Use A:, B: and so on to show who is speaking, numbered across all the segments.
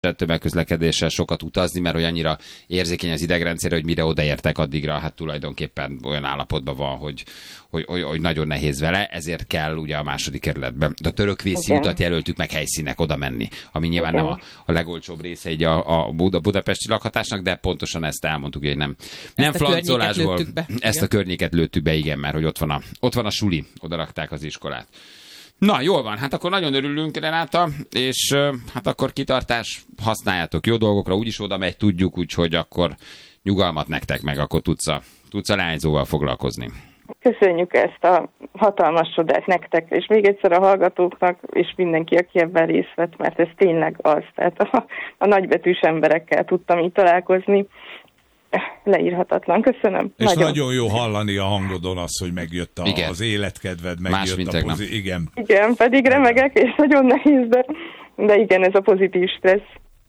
A: tömegközlekedéssel sokat utazni, mert hogy annyira érzékeny az idegrendszer, hogy mire odaértek addigra, hát tulajdonképpen olyan állapotban van, hogy nagyon nehéz vele, ezért kell ugye a második kerületben. De a Törökvészi utat jelöltük meg helyszínek oda menni, ami nyilván nem a legolcsóbb része így a budapesti lakhatásnak, de pontosan ezt elmondtuk, hogy nem flancolásból. Ezt a környéket lőttük be, igen, mert hogy ott van a suli, oda rakták az iskolát. Na, jól van, hát akkor nagyon örülünk, Renáta, és hát akkor kitartás, használjátok jó dolgokra, úgyis oda megy, tudjuk, úgyhogy akkor nyugalmat nektek meg, akkor tudsz a leányzóval foglalkozni.
B: Köszönjük ezt a hatalmas csodát nektek, és még egyszer a hallgatóknak, és mindenki, aki ebben részt vett, mert ez tényleg az. Tehát a nagybetűs emberekkel tudtam így találkozni. Leírhatatlan. Köszönöm.
C: És nagyon jó hallani a hangodon az, hogy megjött az életkedved, megjött igen.
B: Igen, pedig remegek, és nagyon nehéz, de igen, ez a pozitív stressz.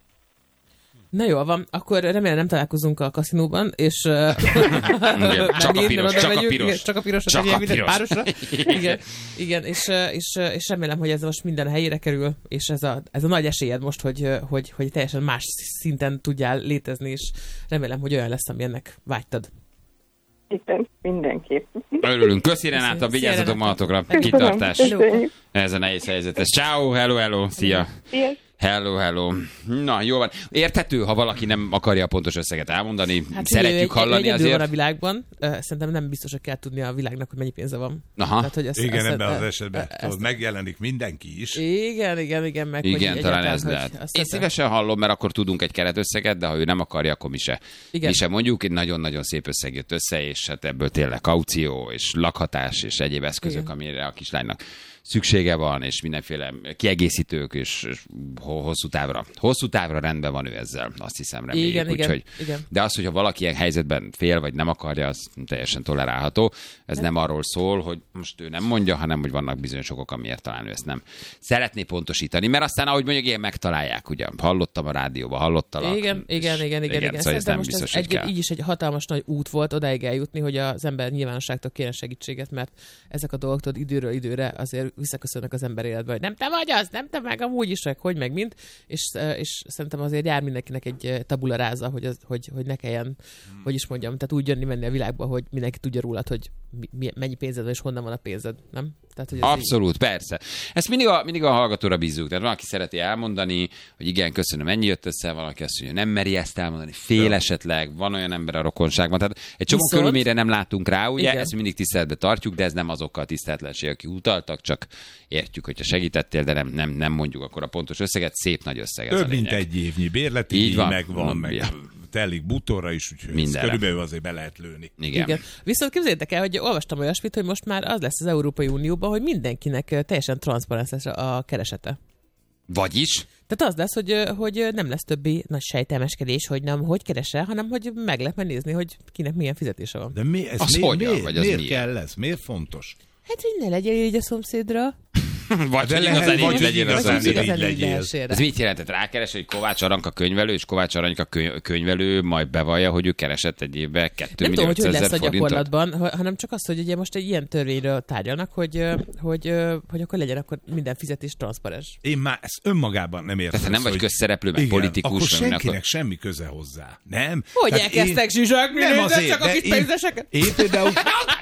D: Na jól van, akkor remélem nem találkozunk a kaszinóban, és
A: csak a piros.
D: Párosra. Igen, és remélem, hogy ez most minden helyére kerül, és ez a nagy esélyed most, hogy teljesen más szinten tudjál létezni, és remélem, hogy olyan lesz, ami ennek vágytad.
B: Igen, mindenképp.
A: Örülünk. Köszi, Renáta, vigyázzatok magatokra. Kitartás. Ez a nehéz helyzetes. Ciao, hello, szia. Hello. Na, jó van. Érthető, ha valaki nem akarja a pontos összeget elmondani. Hát szeretjük hallani azért.
D: Van a világban. Szerintem nem biztos, hogy kell tudni a világnak, hogy mennyi pénze van.
A: Aha.
D: Tehát, hogy
C: igen, ebben az esetben megjelenik mindenki is.
D: Igen. Meg
A: igen, talán ez lehet. Én szívesen hallom, mert akkor tudunk egy keretösszeget, de ha ő nem akarja, akkor mi se mondjuk. Egy nagyon-nagyon szép összeg jött össze, és hát ebből tényleg kaució, és lakhatás, és egyéb eszközök, amire a kislánynak szüksége van, és mindenféle kiegészítők, és hosszú távra rendben van ő ezzel, azt hiszem, reméljük.
D: Igen.
A: De az, hogyha valaki ilyen helyzetben fél, vagy nem akarja, az teljesen tolerálható. Ez nem arról szól, hogy most ő nem mondja, hanem hogy vannak bizonyos okok, amiért talán ő ezt nem szeretné pontosítani. Mert aztán, ahogy mondjuk, ilyen megtalálják, ugye, hallottam a rádióban, hallottalak.
D: Igen.
A: Szóval ez nem biztos, hogy kell.
D: Így is egy hatalmas nagy út volt odáig eljutni, hogy az ember nyilvánosságtól kérjen segítséget, mert ezek a dolgok időről időre azért visszaköszönnek az ember életbe, hogy nem te vagy az, nem te meg amúgy is, hogy meg mind, és szerintem azért jár mindenkinek egy tabula ráza, hogy ne kelljen, hogy is mondjam, tehát úgy menni a világba, hogy mindenki tudja rólad, hogy mennyi pénzed van, és honnan van a pénzed, nem? Tehát, hogy
A: abszolút, persze. Ezt mindig a hallgatóra bízzuk. Tehát valaki szereti elmondani, hogy igen, köszönöm, ennyi jött össze, valaki azt mondja, nem meri ezt elmondani, fél esetleg, van olyan ember a rokonságban. Tehát egy csomó körülményre nem látunk rá, ugye, igen. Ezt mindig tiszteletbe tartjuk, de ez nem azokkal a tiszteletlenség, akik utaltak, csak értjük, hogyha segítettél, de nem mondjuk akkor a pontos összeget, szép nagy összeg.
C: Több mint egy évnyi bérleti díj megvan, meg telik bútorra is, úgyhogy körülbelül azért be lehet lőni.
D: Igen. Viszont képzeljétek el, hogy olvastam olyasmit, hogy most már az lesz az Európai Unióban, hogy mindenkinek teljesen transzparens lesz a keresete.
A: Vagyis?
D: Tehát az lesz, hogy nem lesz többi nagy sejtelmeskedés, hogy nem hogy keresel, hanem hogy meg lehet nézni, hogy kinek milyen fizetése van.
C: De miért kell ez? Miért fontos?
D: Hát, hogy ne legyen így a szomszédra.
A: Vagy igazán így legyél az
C: legyél.
A: Ez mit jelentett? Rákeres, hogy Kovács Aranka könyvelő, és Kovács Aranka könyvelő majd bevallja, hogy ő keresett egy évben 2 millió 500 000 forintot?
D: Nem tudom, hogy lesz a gyakorlatban, hanem csak az, hogy ugye most egy ilyen törvényről tárgyalnak, hogy akkor legyen akkor minden fizetés transzparens.
C: Én már ezt önmagában nem értem.
A: Tehát nem vagy közszereplő, meg politikus.
C: Akkor senkinek semmi köze hozzá. Nem?
D: Hogy elkezdtek zsizsagni? Csak a kis pénzeseket?
C: Én például...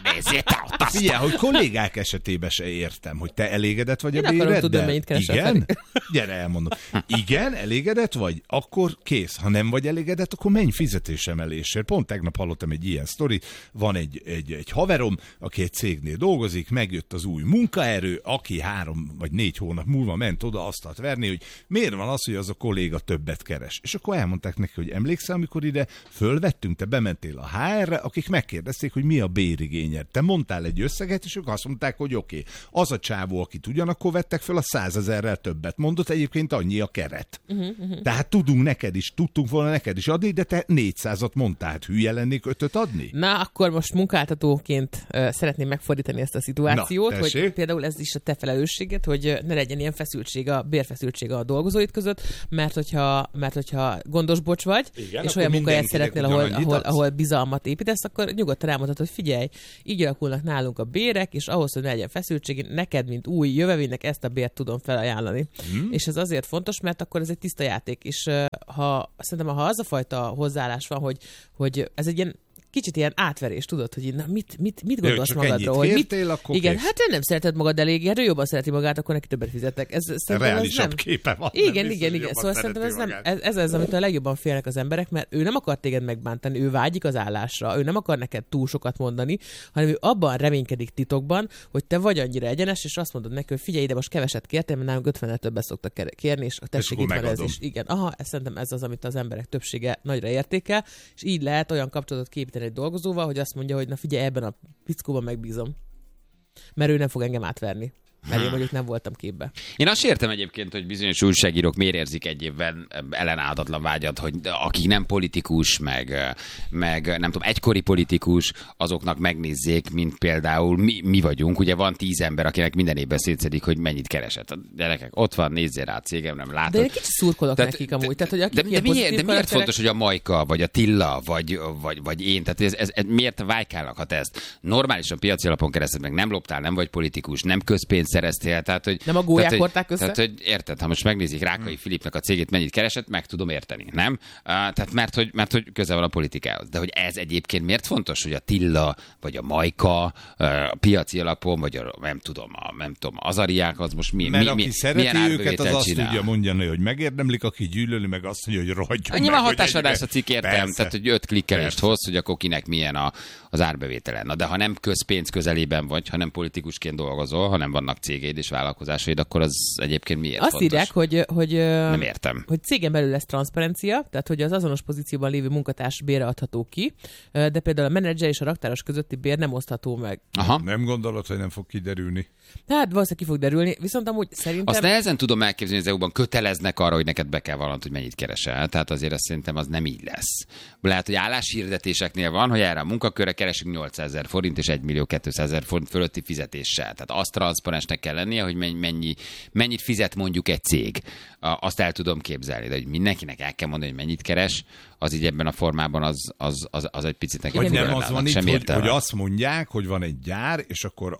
C: Figyelj, hogy kollégák esetében se értem, hogy te elégedett vagy a béreddel?
D: Én akarom tudni,
C: igen? Gyere, elmondom. Igen, elégedett vagy? Akkor kész. Ha nem vagy elégedett, akkor menj fizetésemelésért. Pont tegnap hallottam egy ilyen sztorit. Van egy haverom, aki egy cégnél dolgozik, megjött az új munkaerő, aki 3 vagy 4 hónap múlva ment oda asztalt verni, hogy miért van az, hogy az a kolléga többet keres. És akkor elmondták neki, hogy emlékszel, amikor ide fölvettünk, te bementél a HR-re, akik megkérdezték, hogy mi a bérigényed. Te mondtál egy összeget, és ők azt mondták, hogy oké. Az a csávó, akit ugyanakkor vettek föl, a 100 000-rel többet mondott, egyébként annyi a keret. Tehát tudtunk volna neked is adni, de te 400-at mondtál, hát hülye lennék 5-öt adni?
D: Na, akkor most munkáltatóként szeretném megfordítani ezt a szituációt, hogy például ez is a te felelősséged, hogy ne legyen ilyen bérfeszültség a dolgozóid között, mert hogyha gondos bocs vagy, igen, és olyan munkahelyet szeretnél, ahol bizalmat építesz, akkor nyugodtan elmondhatod, hogy figyelj, így így alakulnak nálunk a bérek, és ahhoz, hogy ne legyen feszültség, neked, mint új jövevénynek ezt a bért tudom felajánlani. És ez azért fontos, mert akkor ez egy tiszta játék. És szerintem, ha az a fajta hozzáállás van, hogy ez egy ilyen kicsit ilyen átverés, tudod, hogy na, mit gondolsz magadról? Hogy
C: értél, akkor
D: igen, hát nem szereted magad elég, hát ő jobban szereti magát, akkor neki többet fizetek. Ez
C: reálisabb
D: nem...
C: képe van.
D: Igen. Szóval szerintem ez az, amit a legjobban félnek az emberek, mert ő nem akar téged megbántani, ő vágyik az állásra, ő nem akar neked túl sokat mondani, hanem ő abban reménykedik titokban, hogy te vagy annyira egyenes, és azt mondod neki, hogy figyelj ide, most keveset kértél, mert nálunk 50-nel többet szoktak kérni, és tessék, itt van ez is. Igen, szerintem ez az, amit az emberek többsége nagyra értékel, és így lehet olyan kapcsolatot képíteni egy dolgozóval, hogy azt mondja, hogy na figyelj, ebben a pickóban megbízom. Mert ő nem fog engem átverni. Mert én mondjuk nem voltam képbe.
A: Én azt értem egyébként, hogy bizonyos újságírók miért érzik egy évben ellenáldatlan vágyat, hogy akik nem politikus, meg nem tudom, egykori politikus, azoknak megnézzék, mint például mi vagyunk. Ugye van 10 ember, akinek minden évben szétszedik, hogy mennyit keresett. A gyerekek, ott van, nézzél rá a cégem, nem látod.
D: De én kicsit szurkolok nekik amúgy. Tehát, hogy
A: de miért fontos, hogy a Majka, vagy a Tilla, vagy én? Tehát ez miért vájkálnak, ha te ezt normálisan piaci alapon keresed meg, nem loptál, nem vagy politikus, nem közpénzt szereztél, tehát, hogy...
D: Nem a gólyák hordták össze?
A: Tehát, hogy érted, ha most megnézik Rákai Filipnek a cégét, mennyit keresett, meg tudom érteni, nem? Tehát mert hogy közel van a politikához. De hogy ez egyébként miért fontos, hogy a Tilla, vagy a Majka a piaci alapon, vagy nem tudom, az Ariák, az most
C: mert aki szereti őket, az azt tudja mondani, hogy megérdemlik, aki gyűlöli, meg azt mondja, hogy rohagyjon meg.
A: Nyilván hatásvadász a cikk, értem, tehát hogy 5 klikkelést hoz, hogy akkor kinek milyen az árbevétele. Na de ha nem közpénz közelében vagy, ha nem politikusként dolgozol, hanem vannak cégéd és vállalkozásaid, akkor az egyébként miért
D: azt
A: fontos?
D: Azt írják, hogy
A: nem értem.
D: Hogy cégen belül lesz transzparencia, tehát hogy az azonos pozícióban lévő munkatárs bére adható ki, de például a menedzser és a raktáros közötti bér nem osztható meg.
A: Aha.
C: Nem gondolod, hogy nem fog kiderülni?
D: Hát valószínűleg ki fog derülni, viszont amúgy szerintem...
A: Azt nehezen tudom elképzelni, hogy az EU-ban köteleznek arra, hogy neked be kell vallanod, hogy mennyit keresel. Tehát azért azt szerintem az nem így lesz. Lehet, hogy álláshirdetéseknél van, hogy erre a munkakörre keresünk 800 000 forint és 1 200 000 forint fölötti fizetéssel. Tehát azt transzparensnek kell lennie, hogy mennyit fizet mondjuk egy cég. Azt el tudom képzelni, de hogy mindenkinek el kell mondani, hogy mennyit keres, az így ebben a formában az egy picit nekem.
C: Vagy nem az van itt, hogy azt mondják, hogy van egy gyár, és akkor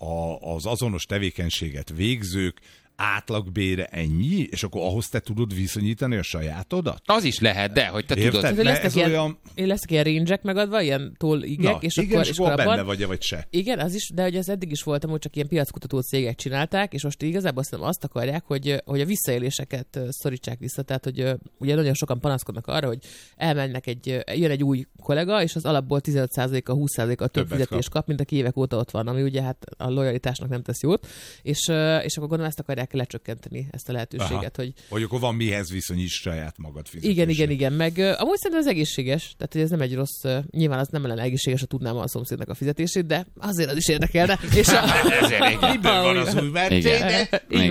C: az azonos tevékenységet végzők átlagbére ennyi, és akkor ahhoz te tudod viszonyítani a sajátodat?
A: Az is lehet, de hogy te
C: érted?
A: tudod.
D: Lesznek ilyen range-ek megadva, ilyen tolligek, és
C: igen,
D: akkor
C: abban benne vagy se.
D: Igen, az is, de hogy ez eddig is voltam, hogy csak ilyen piackutató cégek csinálták, és most igazából azt akarják, hogy a visszaéléseket szorítsák vissza, tehát hogy ugye nagyon sokan panaszkodnak arra, hogy elmennek jön egy új kollega, és az alapból 15%-a, 20%-a több fizetést kap, mint aki évek óta ott van, ami ugye hát a lojalitásnak nem tesz jót, és akkor gondolom ezt akarják lecsökkenteni, ezt a lehetőséget, hogy
C: akkor van mihez viszonyíts saját magad fizetését.
D: Igen, meg amúgy szerintem ez egészséges, tehát hogy ez nem egy rossz, nyilván az nem lenne egészséges, ha tudnám a szomszédnak a fizetését, de azért az is érdekelne. És
C: Miből van az új Mercedes?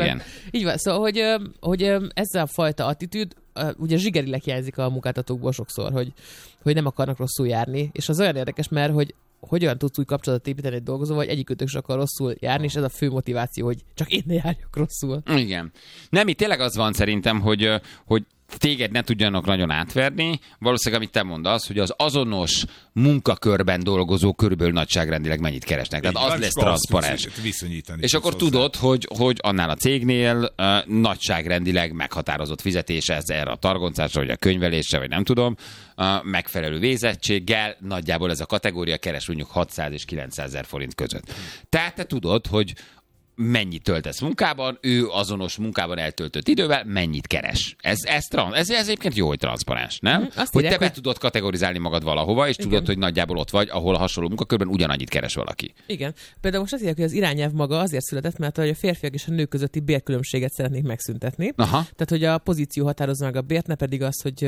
D: Így van, szóval, hogy ez a fajta attitűd, ugye zsigerileg hiányzik a munkáltatókból sokszor, hogy nem akarnak rosszul járni, és az olyan érdekes, mert hogy hogyan tudsz új kapcsolatot építeni egy dolgozóval, vagy egyikőtök is akar rosszul járni, és ez a fő motiváció, hogy csak én ne járjak rosszul.
A: Igen. Nem, itt tényleg az van szerintem, hogy téged ne tudjanak nagyon átverni. Valószínűleg, amit te mondasz, hogy az azonos munkakörben dolgozó körülbelül nagyságrendileg mennyit keresnek. Tehát az lesz transzparens. És akkor tudod, hogy annál a cégnél nagyságrendileg meghatározott fizetés ez erre a targoncásra, vagy a könyvelésre, vagy nem tudom, megfelelő végzettséggel nagyjából ez a kategória keres mondjuk 600 és 900 000 forint között. Tehát te tudod, hogy mennyit töltesz munkában, ő azonos munkában eltöltött idővel mennyit keres. Ez egyébként jó, hogy transzparens, nem? Hogy te be tudod kategorizálni magad valahova, és tudod, hogy nagyjából ott vagy, ahol a hasonló munkakörben ugyanannyit keres valaki.
D: Igen. Például most azt írják, hogy az irányelv maga azért született, mert hogy a férfiak és a nők közötti bérkülönbséget szeretnék megszüntetni.
A: Aha.
D: Tehát, hogy a pozíció határozza meg a bért, ne pedig az, hogy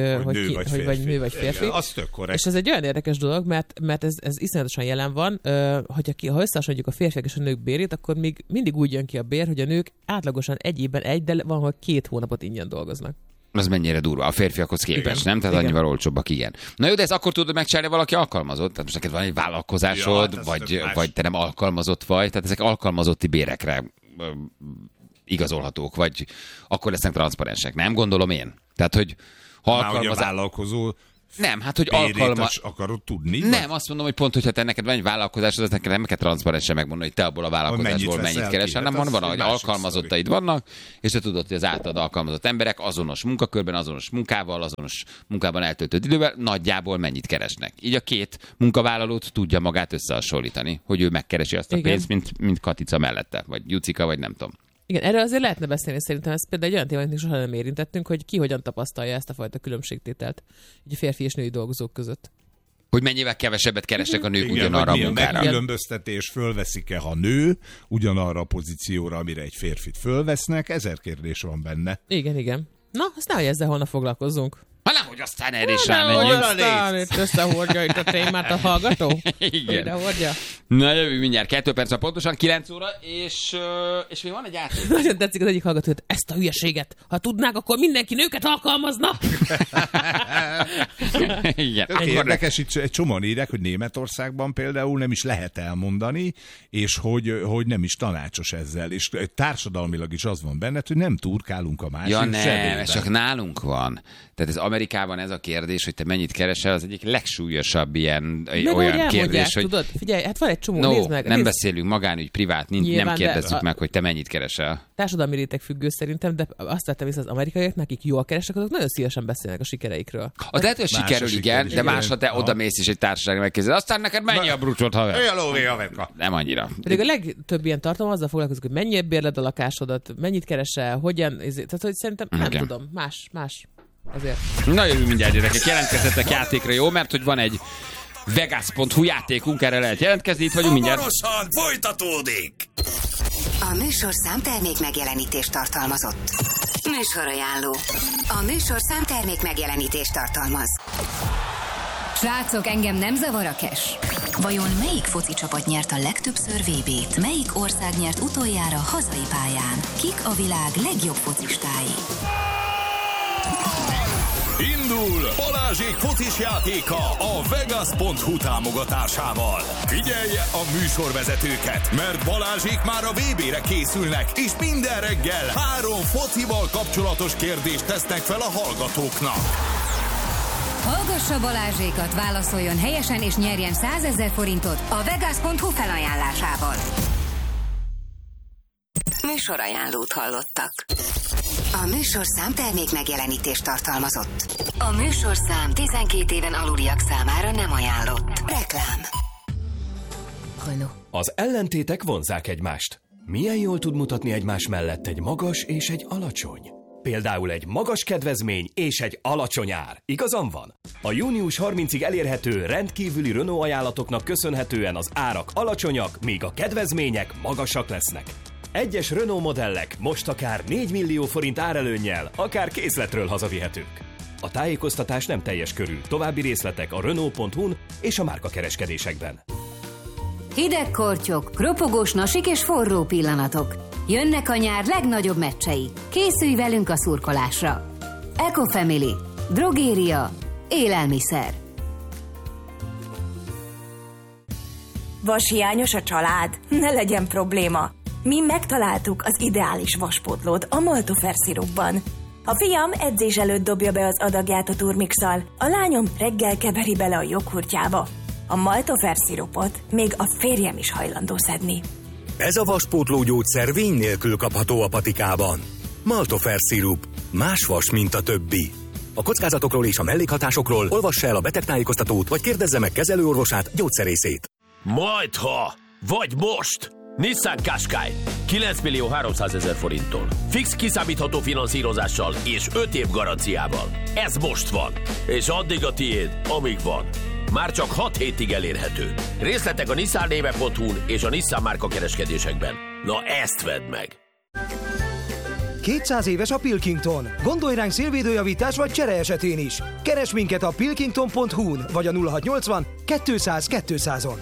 D: nő vagy férfi.
C: Igen, az tök korrekt.
D: És ez egy olyan érdekes dolog, mert ez iszonyatosan jelen van, ha összehasonlítjuk a férfiak és a nők bérét, akkor még mindig úgy jön ki a bér, hogy a nők átlagosan egy évben de van, hogy 2 hónapot ingyen dolgoznak.
A: Az mennyire durva, a férfiakhoz képest,
D: igen,
A: nem? Tehát
D: igen.
A: annyival olcsóbbak, igen. Na jó, de ezt akkor tudod megcsinálni, valaki alkalmazott? Tehát most neked van egy vállalkozásod, vagy te nem alkalmazott vagy, tehát ezek alkalmazotti bérekre igazolhatók, vagy akkor lesznek transzparensek. Nem gondolom én. Tehát, hogy
C: ha alkalmazás vállalkozó
A: Nem, hát hogy
C: akarod tudni?
A: Nem, azt mondom, hogy pont, hogyha te neked van egy vállalkozásod, az neked nem kell transzparensen megmondani, hogy te abból a vállalkozásból mennyit keresel, nem van, hogy alkalmazottaid vannak, és te tudod, hogy az általad alkalmazott emberek azonos munkakörben, azonos munkával, azonos munkában eltöltött idővel nagyjából mennyit keresnek. Így a két munkavállalót tudja magát összehasonlítani, hogy ő megkeresi azt a pénzt, mint Katica mellette, vagy Jucika, vagy nem tudom.
D: Igen, erről azért lehetne beszélni, szerintem ez például egy olyan téma, amit soha nem érintettünk, hogy ki hogyan tapasztalja ezt a fajta különbségtételt így a férfi és női dolgozók között.
A: Hogy mennyivel kevesebbet keresnek a nők ugyanarra a munkára.
C: Megkülönböztetés, fölveszik-e, ha nő ugyanarra a pozícióra, amire egy férfit fölvesznek, 1000 kérdés van benne.
D: Igen. Na, azt nehogy ezzel holnap foglalkozzunk.
A: Nehogy aztán erre is rámenjünk.
D: Aztán itt összehordja itt a témát a hallgató.
A: Igen.
D: Hordja.
A: Na, jövő mindjárt 2 perc, pontosan 9 óra, és még van egy játék.
D: Nagyon tetszik az egyik hallgató, hogy ezt a hülyeséget, ha tudnák, akkor mindenki nőket alkalmazna.
A: Igen.
C: Érdekes, itt egy csomóan írják, hogy Németországban például nem is lehet elmondani, és hogy nem is tanácsos ezzel, és társadalmilag is az van benne, hogy nem turkálunk a másik
A: nem, ez csak nálunk van. Tehát ez Amerikában ez a kérdés, hogy te mennyit keresel, az egyik legsúlyosabb olyan kérdés, hogy...
D: Tudod, figyelj, hát van egy csomó, nézd meg.
A: Nem beszélünk magánügy, privát, nem kérdezzük meg, hogy te mennyit keresel.
D: Társadalmi réteg függő szerintem, de azt vettem észre az amerikaiak, akik jól keresnek, azok nagyon szívesen beszélnek a sikereikről.
A: A lehet, hogy sikerül, igen, de más, ha te odamész és egy társaság megkérdezed, aztán neked mennyi a brucsot, haver? Nem annyira.
D: Pedig a legtöbb ilyen tartalom azzal foglalkozik, hogy mennyi bérled a lakásodat, mennyit keresel, hogyan, tehát hogy szerintem nem tudom, más. Azért.
A: Na jövő mindjárt, gyerekek, jelentkezzetek játékra, jó? Mert hogy van egy Vegas.hu játékunk, erre lehet jelentkezni, itt vagyunk mindjárt.
E: Hamarosan folytatódik!
F: A műsorszám termék megjelenítést tartalmazott. Műsorajánló. A műsorszám termék megjelenítést tartalmaz. Srácok, engem nem zavar a cash. Vajon melyik foci csapat nyert a legtöbbször VB-t? Melyik ország nyert utoljára hazai pályán? Kik a világ legjobb focistái?
E: Indul Balázsék focis játéka a Vegas.hu támogatásával. Figyelje a műsorvezetőket, mert Balázsék már a VB-re készülnek, és minden reggel 3 focival kapcsolatos kérdést tesznek fel a hallgatóknak.
F: Hallgassa Balázsékat, válaszoljon helyesen és nyerjen 100 000 forintot a Vegas.hu felajánlásával. Műsorajánlót hallottak. A műsorszám termék megjelenítést tartalmazott. A műsorszám 12 éven aluliak számára nem ajánlott. Reklám.
G: Az ellentétek vonzzák egymást. Milyen jól tud mutatni egymás mellett egy magas és egy alacsony? Például egy magas kedvezmény és egy alacsony ár. Igazam van? A június 30-ig elérhető rendkívüli Renault ajánlatoknak köszönhetően az árak alacsonyak, míg a kedvezmények magasak lesznek. Egyes Renault modellek most akár 4 millió forint árelőnnyel, akár készletről hazavihetők. A tájékoztatás nem teljes körű, további részletek a Renault.hu-n és a márkakereskedésekben.
F: Hideg kortyok, ropogós nasik és forró pillanatok. Jönnek a nyár legnagyobb meccsei. Készülj velünk a szurkolásra. Ecofamily. Drogéria. Élelmiszer.
H: Vashiányos a család? Ne legyen probléma. Mi megtaláltuk az ideális vaspótlót a Maltofer szirupban. A fiam edzés előtt dobja be az adagját a turmixal, a lányom reggel keveri bele a joghurtjába. A Maltofer szirupot még a férjem is hajlandó szedni.
E: Ez a vaspótló gyógyszer vény nélkül kapható a patikában. Maltofer szirup. Más vas, mint a többi. A kockázatokról és a mellékhatásokról olvassa el a betegtájékoztatót, vagy kérdezze meg kezelőorvosát, gyógyszerészét.
I: Majdha, vagy most! Nissan Qashqai 9 millió 300 000 forinttól. Fix kiszámítható finanszírozással és 5 év garanciával. Ez most van, és addig a tiéd, amíg van. Már csak 6 hétig elérhető. Részletek a nissannéve.hu-n és a Nissan márka kereskedésekben. Na ezt vedd meg!
J: 200 éves a Pilkington. Gondolj ránk szélvédőjavítás vagy csere esetén is. Keres minket a pilkington.hu-n vagy a 0680 200 200-on.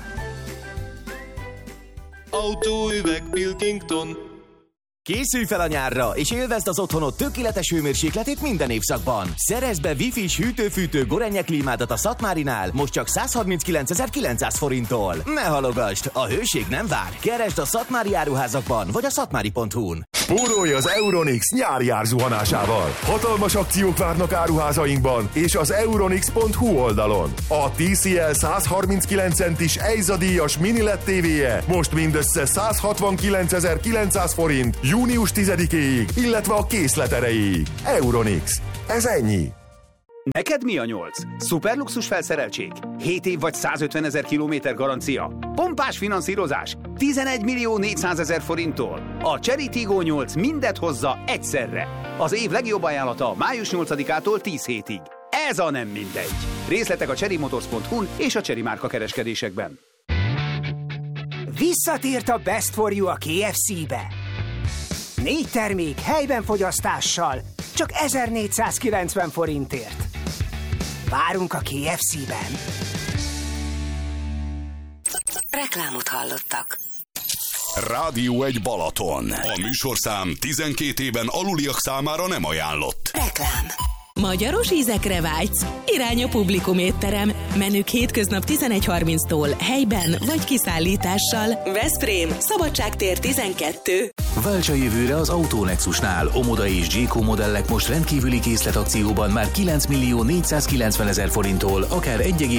K: Autóüveg Pilkington.
L: Készülj fel a nyárra, és élvezd az otthonod tökéletes hőmérsékletét minden évszakban. Szerezd be Wi-Fi-s hűtő-fűtő Gorenje klímádat a Szatmárinál, most csak 139.900 forinttól. Ne halogasd, a hőség nem vár. Keresd a szatmári áruházakban, vagy a szatmári.hu-n.
M: Spórolj az Euronix nyári árzuhanásával. Hatalmas akciók várnak áruházainkban és az euronix.hu oldalon. A TCL 139 centis EIZA-díjas mini LED TV-je most mindössze 169.900 forint június 10-éig, illetve a készlet erejéig. Euronix. Ez ennyi.
N: Neked mi a 8? Szuperluxus felszereltség? 7 év vagy 150 000 kilométer garancia? Pompás finanszírozás? 11.400.000 forinttól? A Chery Tiggo 8 mindet hozza egyszerre. Az év legjobb ajánlata május 8-ától 10 hétig. Ez a nem mindegy. Részletek a cherrymotors.hu-n és a Chery márka kereskedésekben.
O: Visszatért a Best for You a KFC-be. 4 termék helyben fogyasztással, csak 1490 forintért. Várunk a KFC-ben.
F: Reklámot hallottak.
E: Rádió 1 Balaton. A műsorszám 12 éven aluliak számára nem ajánlott.
F: Reklám.
P: Magyaros ízekre vágysz? Irány a Publikum étterem. Menük hétköznap 11:30-tól helyben vagy kiszállítással. Veszprém, Szabadságtér 12.
Q: Válts a jövőre az Autonexusnál. Omoda és G-Co modellek most rendkívüli készletakcióban már 9.490.000 forinttól, akár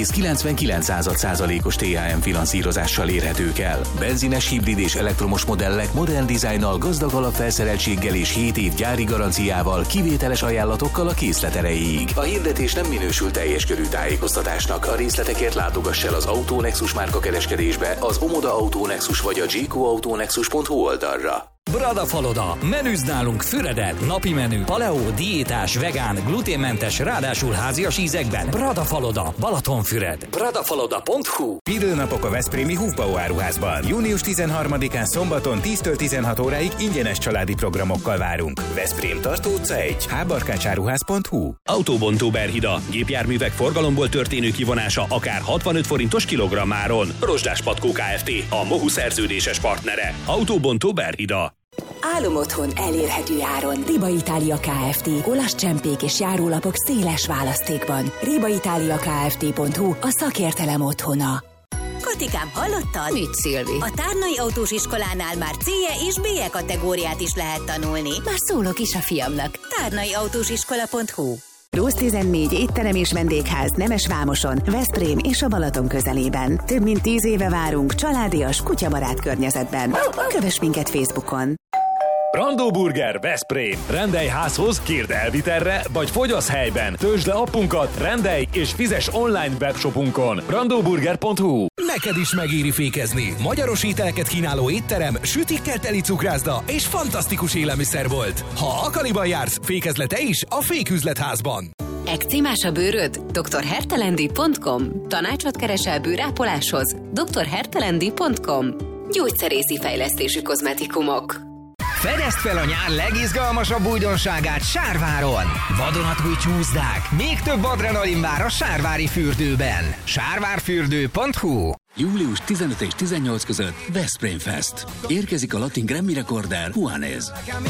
Q: 1,99%-os THM finanszírozással érhetők el. Benzines, hibrid és elektromos modellek modern dizájnnal, gazdag alapfelszereltséggel és 7 év gyári garanciával, kivételes ajánlatokkal a készlet erejéig. A hirdetés nem minősül teljes körű tájékoztatásnak. A részletekért látogass el az Autonexus márka kereskedésbe, az Omoda Autonexus vagy a gcoautonexus.hu oldalra.
R: Bradafaloda. Menüzd nálunk Füreden. Napi menü. Paleo, diétás, vegán, gluténmentes, ráadásul házias ízekben. Bradafaloda. Balatonfüred. Bradafaloda.hu.
S: Időnapok a veszprémi Hufbau áruházban. Június 13-án szombaton 10-től 16 óráig ingyenes családi programokkal várunk. Veszprém Tartó utca 1. hbarkácsáruház.hu.
G: Autóbontó Berhida. Gépjárművek forgalomból történő kivonása akár 65 forintos kilogrammáron. Rozsdás Patkó Kft. A MOHU szerződéses partnere. Autóbontó Berhida.
F: Álomotthon elérhető áron. Riba Itália Kft. Olasz csempék és járólapok széles választékban. ribaitaliakft.hu. A szakértelem otthona.
T: Katikám, hallottad?
F: Mit, Szilvi?
T: A Tárnai Autós Iskolánál már C-je és B-je kategóriát is lehet tanulni.
F: Már szólok is a fiamnak.
T: tárnaiautósiskola.hu.
U: Rusz 14 étterem és vendégház Nemesvámoson, Veszprém és a Balaton közelében. Több mint 10 éve várunk családias, kutyabarát környezetben. Kövess minket Facebookon.
V: Brandó Burger Veszprém. Rendelj házhoz, kérd elvitelre, vagy fogyasz helyben. Töltsd le appunkat, rendelj és fizes online webshopunkon. brandóburger.hu.
J: Neked is megéri fékezni. Magyaros ételeket kínáló étterem, sütikkel teli cukrászda és fantasztikus élelmiszerbolt. Ha Akaliban jársz, fékezle te is a Féküzletházban.
F: Ekcímás a bőröd? drhertelendi.com. Tanácsot keresel bőrápoláshoz? drhertelendi.com. Gyógyszerészi fejlesztésű kozmetikumok.
J: Fedezd fel a nyár legizgalmasabb újdonságát Sárváron! Vadonatúj csúszdák, még több adrenalin vár a sárvári fürdőben. Sárvárfürdő.hu.
W: Július 15 és 18 között Veszprém Fest. Érkezik a latin Grammy rekorder Juanes.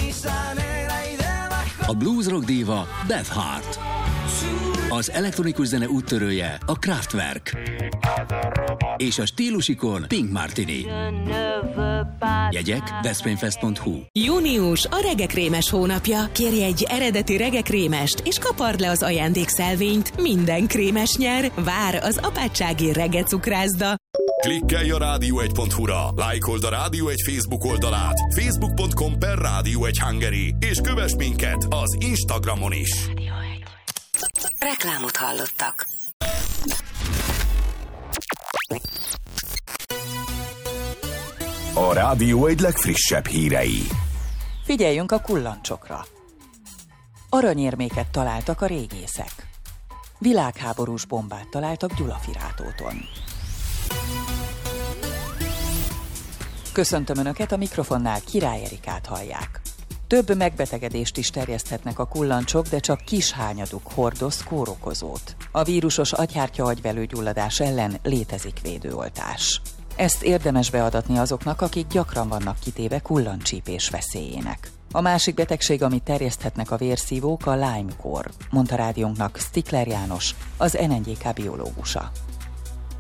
W: A blues rock díva Beth Hart. Az elektronikus zene úttörője a Kraftwerk. És a stílusikon Pink Martini. Jegyek veszprémfest.hu.
P: Június a regekrémes hónapja. Kérj egy eredeti regekrémest, és kapard le az ajándékszelvényt. Minden krémes nyer. Vár az apátsági regecukrászda.
E: Klikkelj a rádió1.hu-ra, lájkold a Rádió 1 Facebook oldalát, facebook.com/Rádió 1 Hungary, és kövess minket az Instagramon is.
F: Reklámot hallottak.
M: A Rádió egy legfrissebb hírei.
X: Figyeljünk a kullancsokra. Aranyérméket találtak a régészek. Világháborús bombát találtak Gyulafirátóton. Köszöntöm Önöket, a mikrofonnál Király Erikát hallják. Több megbetegedést is terjeszthetnek a kullancsok, de csak kis hányaduk hordoz kórokozót. A vírusos agyhártya-agyvelőgyulladás ellen létezik védőoltás. Ezt érdemes beadatni azoknak, akik gyakran vannak kitéve kullancsípés veszélyének. A másik betegség, amit terjeszthetnek a vérszívók, a Lyme-kór, mondta rádiónknak Stikler János, az NNJK biológusa.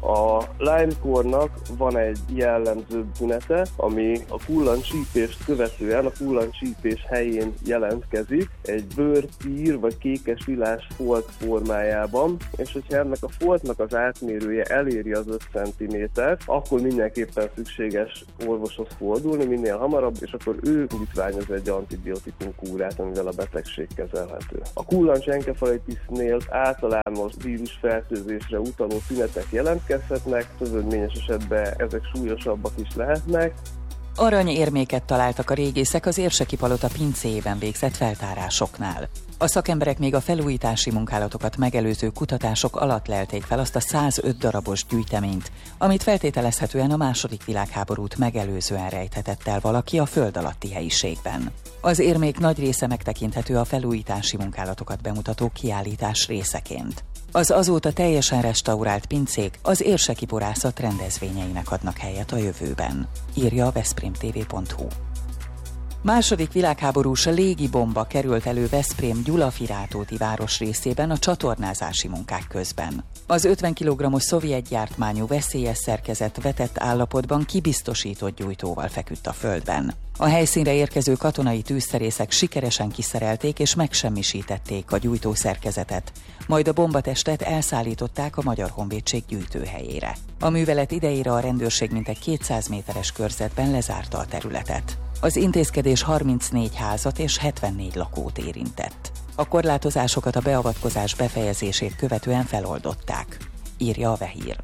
A: A Lyme-kornak van egy jellemző bünete, ami a kullancsípést követően a kullancsípés helyén jelentkezik, egy bőrpír vagy kékes lilás folt formájában, és hogyha ennek a foltnak az átmérője eléri az 5 cm, akkor mindenképpen szükséges orvoshoz fordulni minél hamarabb, és akkor ő indítványoz egy antibiotikum kúrát, amivel a betegség kezelhető. A kullancsenkefalitisnél általános vírusfertőzésre utaló szünetek jelentkezhetnek, szövődményes esetben ezek súlyosabbak is lehetnek.
X: Aranyérméket találtak a régészek az Érseki Palota pincéjében végzett feltárásoknál. A szakemberek még a felújítási munkálatokat megelőző kutatások alatt lelték fel azt a 105 darabos gyűjteményt, amit feltételezhetően a II. Világháborút megelőzően rejthetett el valaki a föld alatti helyiségben. Az érmék nagy része megtekinthető a felújítási munkálatokat bemutató kiállítás részeként. Az azóta teljesen restaurált pincék az érseki borászat rendezvényeinek adnak helyet a jövőben, írja a veszprémtv.hu. II. Világháborús légibomba került elő Veszprém Gyulafirátóti város részében a csatornázási munkák közben. Az 50 kg-os szovjet gyártmányú veszélyes szerkezet vetett állapotban kibiztosított gyújtóval feküdt a földben. A helyszínre érkező katonai tűzszerészek sikeresen kiszerelték és megsemmisítették a gyújtószerkezetet, majd a bombatestet elszállították a Magyar Honvédség gyűjtőhelyére. A művelet idejére a rendőrség mintegy 200 méteres körzetben lezárta a területet. Az intézkedés 34 házat és 74 lakót érintett. A korlátozásokat a beavatkozás befejezését követően feloldották, írja a Vehír.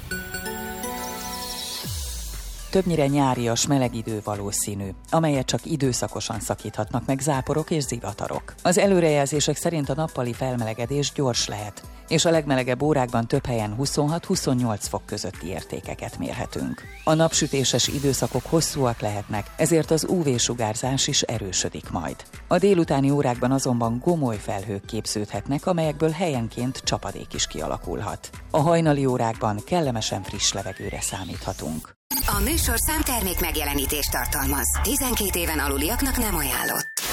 X: Többnyire nyárias, meleg idő valószínű, amelyet csak időszakosan szakíthatnak meg záporok és zivatarok. Az előrejelzések szerint a nappali felmelegedés gyors lehet, és a legmelegebb órákban több helyen 26-28 fok közötti értékeket mérhetünk. A napsütéses időszakok hosszúak lehetnek, ezért az UV-sugárzás is erősödik majd. A délutáni órákban azonban gomoly felhők képződhetnek, amelyekből helyenként csapadék is kialakulhat. A hajnali órákban kellemesen friss levegőre számíthatunk.
F: A műsorszám termék megjelenítést tartalmaz. 12 éven aluliaknak nem ajánlott.